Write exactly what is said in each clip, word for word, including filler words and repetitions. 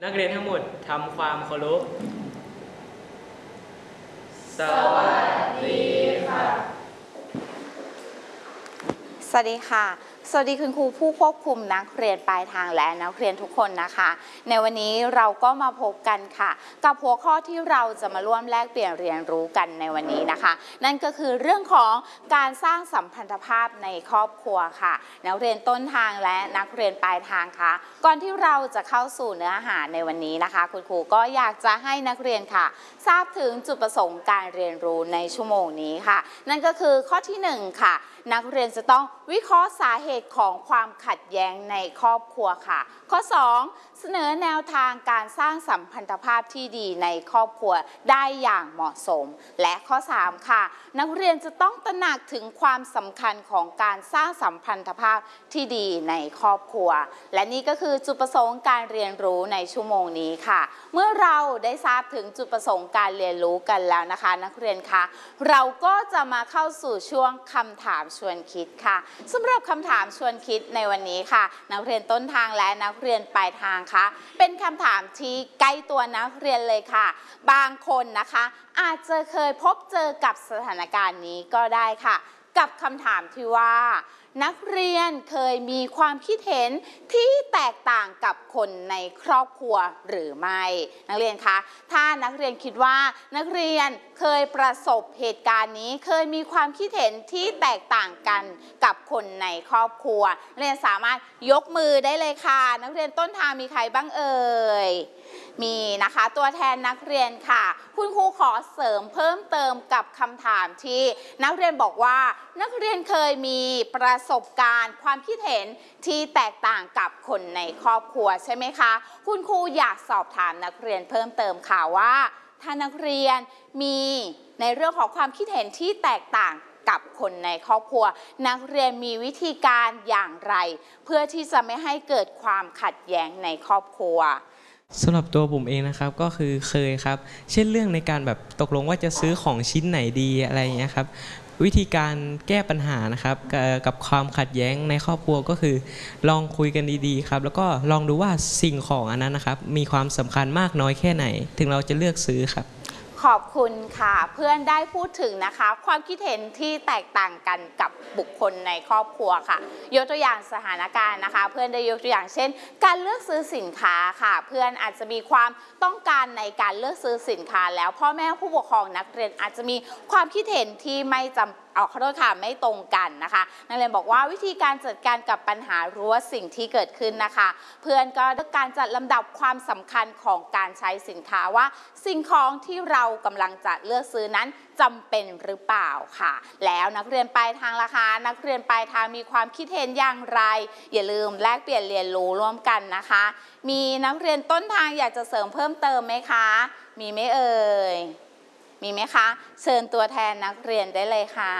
นักเรียนทั้งหมดทำความเคารพสวัสดีค่ะสวัสดีค่ะสวัสดีคุณครูผู้ควบคุมนักเรียนปลายทางและนักเรียนทุกคนนะคะในวันนี้เราก็มาพบกันค่ะกับหัวข้อที่เราจะมาร่วมแลกเปลี่ยนเรียนรู้กันในวันนี้นะคะนั่นก็คือเรื่องของการสร้างสัมพันธภาพในครอบครัวค่ะนักเรียนต้นทางและนักเรียนปลายทางค่ะก่อนที่เราจะเข้าสู่เนื้อหาในวันนี้นะคะคุณครูก็อยากจะให้นักเรียนค่ะทราบถึงจุดประสงค์การเรียนรู้ในชั่วโมงนี้ค่ะนั่นก็คือข้อที่หนึ่งค่ะนักเรียนจะต้องวิเคราะห์สาเหตุของความขัดแย้งในครอบครัวค่ะข้อสองเสนอแนวทางการสร้างสัมพันธภาพที่ดีในครอบครัวได้อย่างเหมาะสมและข้อสามค่ะนักเรียนจะต้องตระหนักถึงความสำคัญของการสร้างสัมพันธภาพที่ดีในครอบครัวและนี่ก็คือจุดประสงค์การเรียนรู้ในชั่วโมงนี้ค่ะเมื่อเราได้ทราบถึงจุดประสงค์การเรียนรู้กันแล้วนะคะนักเรียนคะเราก็จะมาเข้าสู่ช่วงคำถามชวนคิดค่ะสำหรับคำถามชวนคิดในวันนี้ค่ะนักเรียนต้นทางและนักเรียนปลายทางค่ะเป็นคำถามที่ใกล้ตัวนักเรียนเลยค่ะบางคนนะคะอาจจะเคยพบเจอกับสถานการณ์นี้ก็ได้ค่ะกับคำถามที่ว่านักเรียนเคยมีความคิดเห็นที่แตกต่างกับคนในครอบครัวหรือไม่นักเรียนคะถ้านักเรียนคิดว่านักเรียนเคยประสบเหตุการณ์นี้เคยมีความคิดเห็นที่แตกต่างกันกับคนในครอบครัวนักเรียนสามารถยกมือได้เลยค่ะนักเรียนต้นทางมีใครบ้างเอ่ยมีนะคะตัวแทนนักเรียนค่ะคุณครูขอเสริมเพิ่มเติมกับคำถามที่นักเรียนบอกว่านักเรียนเคยมีประสบการณ์ความคิดเห็นที่แตกต่างกับคนในครอบครัวใช่ไหมคะคุณครูอยากสอบถามนักเรียนเพิ่มเติมค่ะว่าถ้านักเรียนมีในเรื่องของความคิดเห็นที่แตกต่างกับคนในครอบครัวนักเรียนมีวิธีการอย่างไรเพื่อที่จะไม่ให้เกิดความขัดแย้งในครอบครัวสำหรับตัวผมเองนะครับก็คือเคยครับเช่นเรื่องในการแบบตกลงว่าจะซื้อของชิ้นไหนดีอะไรอย่างเงี้ยครับวิธีการแก้ปัญหานะครับกับความขัดแย้งในครอบครัวก็คือลองคุยกันดีๆครับแล้วก็ลองดูว่าสิ่งของอันนั้นนะครับมีความสำคัญมากน้อยแค่ไหนถึงเราจะเลือกซื้อครับขอบคุณค่ะเพื่อนได้พูดถึงนะคะความคิดเห็นที่แตกต่างกันกับบุคคลในครอบครัวค่ะยกตัวอย่างสถานการณ์นะคะเพื่อนได้ยกตัวอย่างเช่นการเลือกซื้อสินค้าค่ะเพื่อนอาจจะมีความต้องการในการเลือกซื้อสินค้าแล้วพ่อแม่ผู้ปกครองนักเรียนอาจจะมีความคิดเห็นที่ไม่จำเอาขอโทษค่ะไม่ตรงกันนะคะนักเรียนบอกว่าวิธีการจัดการกับปัญหารั้วสิ่งที่เกิดขึ้นนะคะเพื่อนก็ด้วยการจัดลำดับความสำคัญของการใช้สินค้าว่าสิ่งของที่เรากำลังจะเลือกซื้อนั้นจำเป็นหรือเปล่าค่ะแล้วนักเรียนปลายทางล่ะคะนักเรียนปลายทางมีความคิดเห็นอย่างไรอย่าลืมแลกเปลี่ยนเรียนรู้ร่วมกันนะคะมีนักเรียนต้นทางอยากจะเสริมเพิ่มเติมไหมคะมีไหมเอ่ยมีไหมคะเชิญตัวแทนนักเรียนได้เลยค่ะ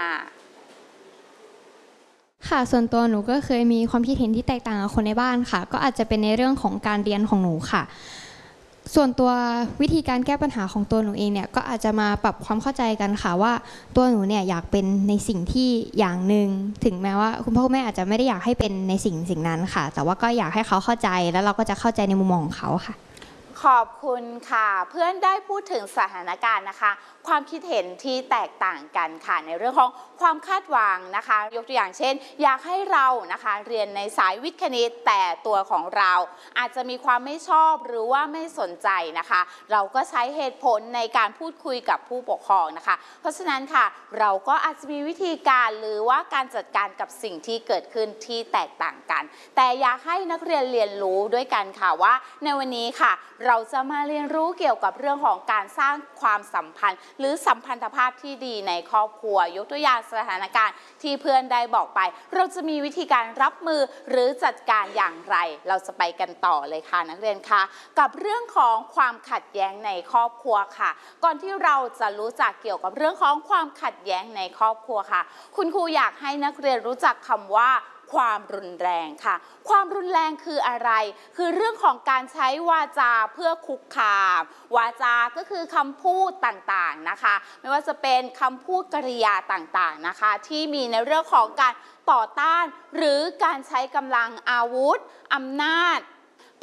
ค่ะส่วนตัวหนูก็เคยมีความคิดเห็นที่แตกต่างกับคนในบ้านค่ะก็อาจจะเป็นในเรื่องของการเรียนของหนูค่ะส่วนตัววิธีการแก้ปัญหาของตัวหนูเองเนี่ยก็อาจจะมาปรับความเข้าใจกันค่ะว่าตัวหนูเนี่ยอยากเป็นในสิ่งที่อย่างหนึ่งถึงแม้ว่าคุณพ่อคุณแม่อาจจะไม่ได้อยากให้เป็นในสิ่งสิ่งนั้นค่ะแต่ว่าก็อยากให้เขาเข้าใจแล้วเราก็จะเข้าใจในมุมมองของเขาค่ะขอบคุณค่ะเพื่อนได้พูดถึงสถานการณ์นะคะความคิดเห็นที่แตกต่างกันค่ะในเรื่องของความคาดหวังนะคะยกตัวอย่างเช่นอยากให้เรานะคะเรียนในสายวิทย์คณิตแต่ตัวของเราอาจจะมีความไม่ชอบหรือว่าไม่สนใจนะคะเราก็ใช้เหตุผลในการพูดคุยกับผู้ปกครองนะคะเพราะฉะนั้นค่ะเราก็อาจจะมีวิธีการหรือว่าการจัดการกับสิ่งที่เกิดขึ้นที่แตกต่างกันแต่อยากให้นักเรียนเรียนรู้ด้วยกันค่ะว่าในวันนี้ค่ะเราจะมาเรียนรู้เกี่ยวกับเรื่องของการสร้างความสัมพันธ์หรือสัมพันธภาพที่ดีในครอบครัวยกตัวอย่างสถานการณ์ที่เพื่อนได้บอกไปเราจะมีวิธีการรับมือหรือจัดการอย่างไรเราจะไปกันต่อเลยค่ะนักเรียนคะกับเรื่องของความขัดแย้งในครอบครัวค่ะก่อนที่เราจะรู้จักเกี่ยวกับเรื่องของความขัดแย้งในครอบครัวค่ะคุณครูอยากให้นักเรียนรู้จักคำว่าความรุนแรงค่ะความรุนแรงคืออะไรคือเรื่องของการใช้วาจาเพื่อคุกคามวาจาก็คือคำพูดต่างๆนะคะไม่ว่าจะเป็นคำพูดกริยาต่างๆนะคะที่มีในเรื่องของการต่อต้านหรือการใช้กำลังอาวุธอำนาจ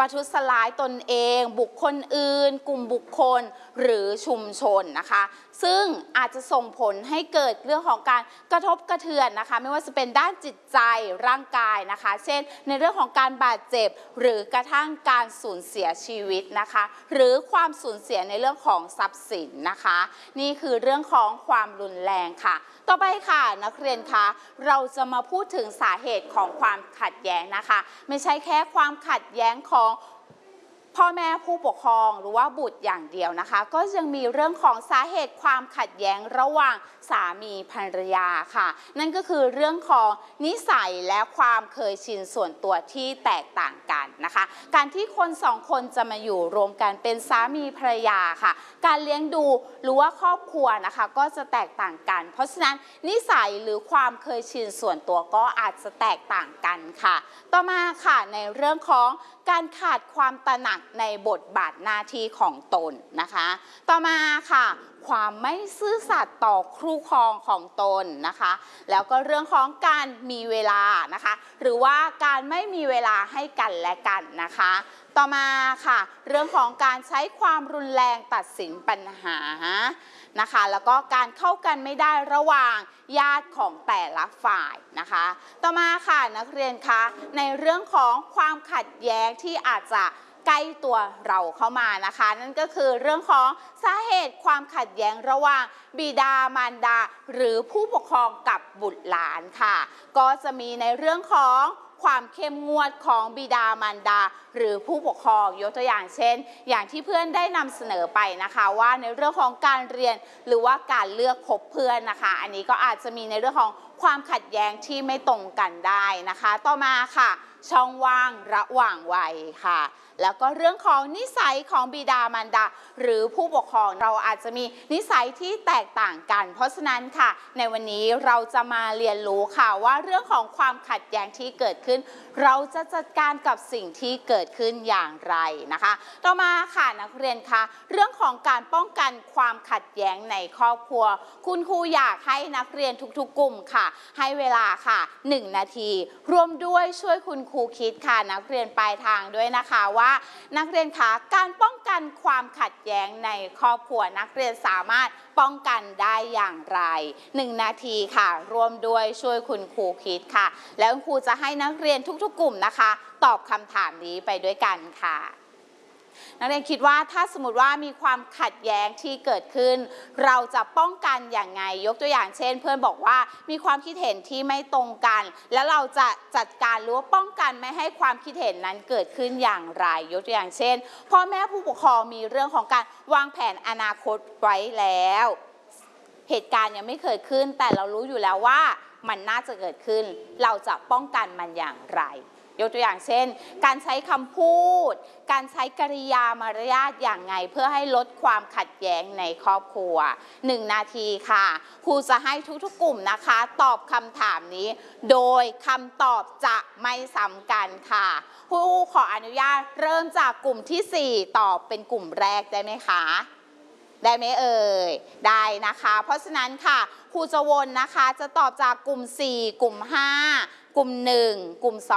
ประทุษร้ายตนเอง บุคคลอื่น กลุ่มบุคคลหรือชุมชนนะคะซึ่งอาจจะส่งผลให้เกิดเรื่องของการกระทบกระเทือนนะคะไม่ว่าจะเป็นด้านจิตใจร่างกายนะคะเช่นในเรื่องของการบาดเจ็บหรือกระทั่งการสูญเสียชีวิตนะคะหรือความสูญเสียในเรื่องของทรัพย์สินนะคะนี่คือเรื่องของความรุนแรงค่ะต่อไปค่ะนักเรียนคะเราจะมาพูดถึงสาเหตุของความขัดแย้งนะคะไม่ใช่แค่ความขัดแย้งของพ่อแม่ผู้ปกครองหรือว่าบุตรอย่างเดียวนะคะก็ยังมีเรื่องของสาเหตุความขัดแย้งระหว่างสามีภรรยาค่ะนั่นก็คือเรื่องของนิสัยและความเคยชินส่วนตัวที่แตกต่างกันนะคะการที่คนสองคนจะมาอยู่รวมกันเป็นสามีภรรยาค่ะการเลี้ยงดูหรือว่าครอบครัวนะคะก็จะแตกต่างกันเพราะฉะนั้นนิสัยหรือความเคยชินส่วนตัวก็อาจจะแตกต่างกันค่ะต่อมาค่ะในเรื่องของการขาดความตระหนักในบทบาทหน้าที่ของตนนะคะต่อมาค่ะความไม่ซื่อสัตย์ต่อคู่ครองของตนนะคะแล้วก็เรื่องของการมีเวลานะคะหรือว่าการไม่มีเวลาให้กันและกันนะคะต่อมาค่ะเรื่องของการใช้ความรุนแรงตัดสินปัญหานะคะแล้วก็การเข้ากันไม่ได้ระหว่างญาติของแต่ละฝ่ายนะคะต่อมาค่ะนักเรียนคะในเรื่องของความขัดแย้งที่อาจจะใกล้ตัวเราเข้ามานะคะนั่นก็คือเรื่องของสาเหตุความขัดแย้งระหว่างบิดามารดาหรือผู้ปกครองกับบุตรหลานค่ะก็จะมีในเรื่องของความเข้มงวดของบิดามารดาหรือผู้ปกครองยกตัวอย่างเช่นอย่างที่เพื่อนได้นำเสนอไปนะคะว่าในเรื่องของการเรียนหรือว่าการเลือกคบเพื่อนนะคะอันนี้ก็อาจจะมีในเรื่องของความขัดแย้งที่ไม่ตรงกันได้นะคะต่อมาค่ะช่องว่างระหว่างวัยค่ะแล้วก็เรื่องของนิสัยของบิดามารดาหรือผู้ปกครองเราอาจจะมีนิสัยที่แตกต่างกันเพราะฉะนั้นค่ะในวันนี้เราจะมาเรียนรู้ค่ะว่าเรื่องของความขัดแย้งที่เกิดขึ้นเราจะจัดการกับสิ่งที่เกิดขึ้นอย่างไรนะคะต่อมาค่ะนักเรียนคะเรื่องของการป้องกันความขัดแย้งในครอบครัวคุณครูอยากให้นักเรียนทุกๆกลุ่มค่ะให้เวลาค่ะหนึ่งนาทีรวมด้วยช่วยคุณครูคิดค่ะนักเรียนปลายทางด้วยนะคะว่านักเรียนคะการป้องกันความขัดแย้งในครอบครัวนักเรียนสามารถป้องกันได้อย่างไรหนึ่งนาทีค่ะรวมด้วยช่วยคุณครูคิดค่ะแล้วครูจะให้นักเรียนทุกๆกลุ่มนะคะตอบคำถามนี้ไปด้วยกันค่ะนักเรียนคิดว่าถ้าสมมติว่ามีความขัดแย้งที่เกิดขึ้นเราจะป้องกันอย่างไงยกตัวอย่างเช่นเพื่อนบอกว่ามีความคิดเห็นที่ไม่ตรงกันแล้วเราจะจัดการหรือว่าป้องกันไม่ให้ความคิดเห็นนั้นเกิดขึ้นอย่างไรยกตัวอย่างเช่นพ่อแม่ผู้ปกครองมีเรื่องของการวางแผนอนาคตไว้แล้วเหตุการณ์ยังไม่เกิดขึ้นแต่เรารู้อยู่แล้วว่ามันน่าจะเกิดขึ้นเราจะป้องกันมันอย่างไรยกตัวอย่างเช่นการใช้คำพูดการใช้กริยามารยาทอย่างไงเพื่อให้ลดความขัดแย้งในครอบครัวหนึ่งนาทีค่ะครูจะให้ทุกๆกลุ่มนะคะตอบคำถามนี้โดยคำตอบจะไม่ซ้ำกันค่ะครูขออนุญาตเริ่มจากกลุ่มที่สี่ตอบเป็นกลุ่มแรกได้ไหมคะได้ไหมเอ่ยได้นะคะเพราะฉะนั้นค่ะครูจะวนนะคะจะตอบจากกลุ่มสี่กลุ่มห้ากลุ่มหนึ่งกลุ่มสอง